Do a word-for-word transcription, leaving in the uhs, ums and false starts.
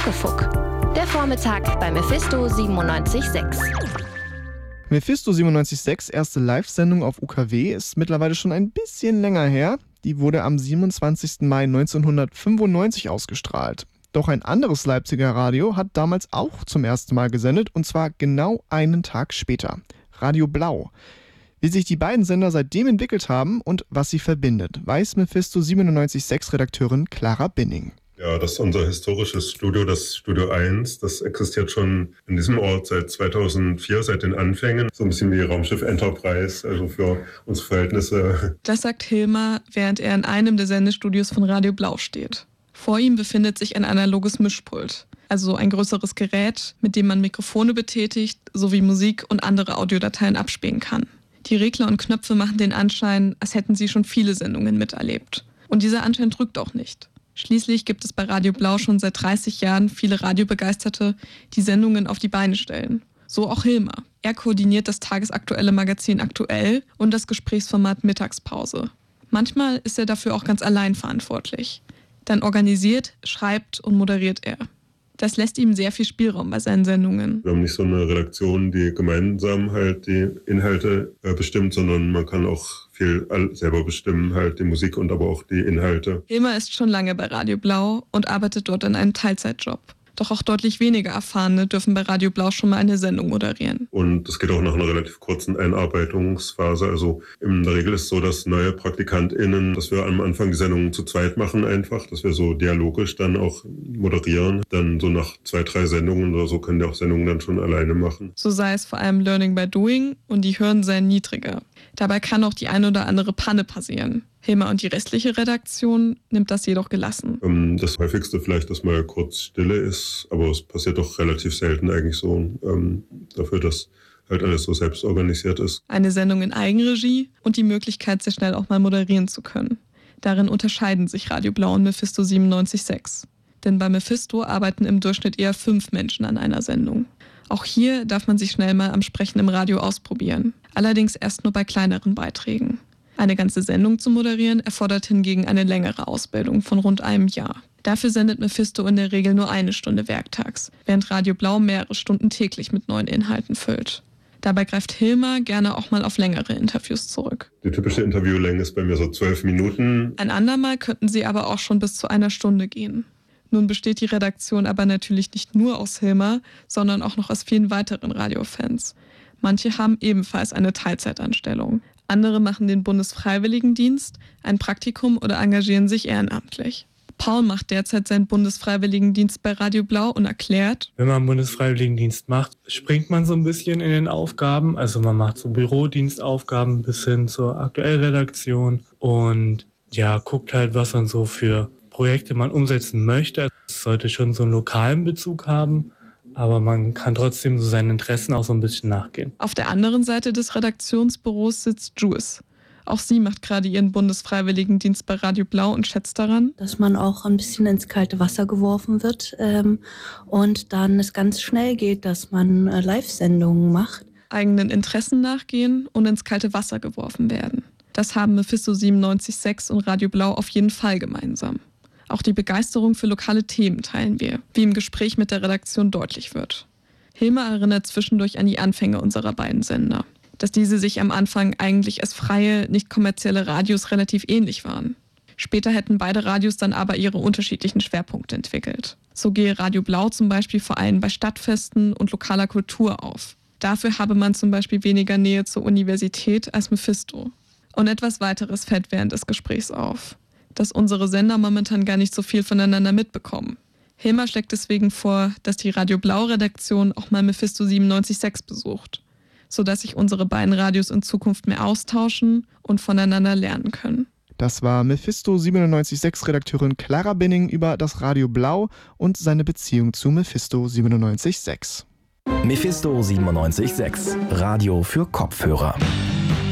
Muckefuck. Der Vormittag bei Mephisto siebenundneunzig Komma sechs. Mephisto siebenundneunzig Komma sechs erste Live-Sendung auf U K W ist mittlerweile schon ein bisschen länger her. Die wurde am siebenundzwanzigsten Mai neunzehnhundertfünfundneunzig ausgestrahlt. Doch ein anderes Leipziger Radio hat damals auch zum ersten Mal gesendet, und zwar genau einen Tag später. Radio Blau. Wie sich die beiden Sender seitdem entwickelt haben und was sie verbindet, weiß Mephisto siebenundneunzig Komma sechs Redakteurin Clara Binning. Ja, das ist unser historisches Studio, das Studio eins. Das existiert schon in diesem Ort seit zweitausendvier, seit den Anfängen. So ein bisschen wie Raumschiff Enterprise, also für unsere Verhältnisse. Das sagt Hilmar, während er in einem der Sendestudios von Radio Blau steht. Vor ihm befindet sich ein analoges Mischpult, also ein größeres Gerät, mit dem man Mikrofone betätigt, sowie Musik und andere Audiodateien abspielen kann. Die Regler und Knöpfe machen den Anschein, als hätten sie schon viele Sendungen miterlebt. Und dieser Anschein drückt auch nicht. Schließlich gibt es bei Radio Blau schon seit dreißig Jahren viele Radiobegeisterte, die Sendungen auf die Beine stellen. So auch Hilmar. Er koordiniert das tagesaktuelle Magazin Aktuell und das Gesprächsformat Mittagspause. Manchmal ist er dafür auch ganz allein verantwortlich. Dann organisiert, schreibt und moderiert er. Das lässt ihm sehr viel Spielraum bei seinen Sendungen. Wir haben nicht so eine Redaktion, die gemeinsam halt die Inhalte äh, bestimmt, sondern man kann auch viel selber bestimmen, halt die Musik und aber auch die Inhalte. Hilmar ist schon lange bei Radio Blau und arbeitet dort in einem Teilzeitjob. Doch auch deutlich weniger Erfahrene dürfen bei Radio Blau schon mal eine Sendung moderieren. Und es geht auch nach einer relativ kurzen Einarbeitungsphase. Also in der Regel ist es so, dass neue PraktikantInnen, dass wir am Anfang die Sendungen zu zweit machen einfach, dass wir so dialogisch dann auch moderieren. Dann so nach zwei, drei Sendungen oder so können die auch Sendungen dann schon alleine machen. So sei es vor allem Learning by Doing und die Hürden seien niedriger. Dabei kann auch die ein oder andere Panne passieren. Hilmar und die restliche Redaktion nimmt das jedoch gelassen. Das häufigste vielleicht, dass mal kurz Stille ist, aber es passiert doch relativ selten eigentlich so, ähm, dafür, dass halt alles so selbst organisiert ist. Eine Sendung in Eigenregie und die Möglichkeit, sehr schnell auch mal moderieren zu können. Darin unterscheiden sich Radio Blau und Mephisto siebenundneunzig Komma sechs. Denn bei Mephisto arbeiten im Durchschnitt eher fünf Menschen an einer Sendung. Auch hier darf man sich schnell mal am Sprechen im Radio ausprobieren. Allerdings erst nur bei kleineren Beiträgen. Eine ganze Sendung zu moderieren erfordert hingegen eine längere Ausbildung von rund einem Jahr. Dafür sendet Mephisto in der Regel nur eine Stunde werktags, während Radio Blau mehrere Stunden täglich mit neuen Inhalten füllt. Dabei greift Hilmar gerne auch mal auf längere Interviews zurück. Die typische Interviewlänge ist bei mir so zwölf Minuten. Ein andermal könnten sie aber auch schon bis zu einer Stunde gehen. Nun besteht die Redaktion aber natürlich nicht nur aus Hilmar, sondern auch noch aus vielen weiteren Radiofans. Manche haben ebenfalls eine Teilzeitanstellung. Andere machen den Bundesfreiwilligendienst, ein Praktikum oder engagieren sich ehrenamtlich. Paul macht derzeit seinen Bundesfreiwilligendienst bei Radio Blau und erklärt: Wenn man einen Bundesfreiwilligendienst macht, springt man so ein bisschen in den Aufgaben. Also man macht so Bürodienstaufgaben bis hin zur Aktuellredaktion und ja, guckt halt, was man so für Projekte man umsetzen möchte. Es sollte schon so einen lokalen Bezug haben, aber man kann trotzdem so seinen Interessen auch so ein bisschen nachgehen. Auf der anderen Seite des Redaktionsbüros sitzt Juice. Auch sie macht gerade ihren Bundesfreiwilligendienst bei Radio Blau und schätzt daran, dass man auch ein bisschen ins kalte Wasser geworfen wird ähm, und dann es ganz schnell geht, dass man äh, Live-Sendungen macht. Eigenen Interessen nachgehen und ins kalte Wasser geworfen werden. Das haben Mephisto siebenundneunzig Komma sechs und Radio Blau auf jeden Fall gemeinsam. Auch die Begeisterung für lokale Themen teilen wir, wie im Gespräch mit der Redaktion deutlich wird. Hilmar erinnert zwischendurch an die Anfänge unserer beiden Sender, dass diese sich am Anfang eigentlich als freie, nicht kommerzielle Radios relativ ähnlich waren. Später hätten beide Radios dann aber ihre unterschiedlichen Schwerpunkte entwickelt. So gehe Radio Blau zum Beispiel vor allem bei Stadtfesten und lokaler Kultur auf. Dafür habe man zum Beispiel weniger Nähe zur Universität als Mephisto. Und etwas weiteres fällt während des Gesprächs auf: dass unsere Sender momentan gar nicht so viel voneinander mitbekommen. Hilmar schlägt deswegen vor, dass die Radio Blau-Redaktion auch mal Mephisto siebenundneunzig Komma sechs besucht, sodass sich unsere beiden Radios in Zukunft mehr austauschen und voneinander lernen können. Das war Mephisto siebenundneunzig Komma sechs Redakteurin Clara Binning über das Radio Blau und seine Beziehung zu Mephisto siebenundneunzig Komma sechs. Mephisto siebenundneunzig Komma sechs, Radio für Kopfhörer.